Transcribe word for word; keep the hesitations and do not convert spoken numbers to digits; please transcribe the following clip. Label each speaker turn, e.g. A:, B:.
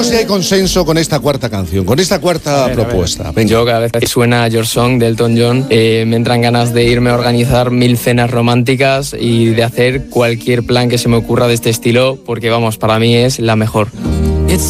A: Veremos si hay consenso con esta cuarta canción, con esta cuarta ver, propuesta.
B: Venga. Yo cada vez que suena Your Song de Elton John eh, me entran ganas de irme a organizar mil cenas románticas y de hacer cualquier plan que se me ocurra de este estilo, porque vamos, para mí es la mejor.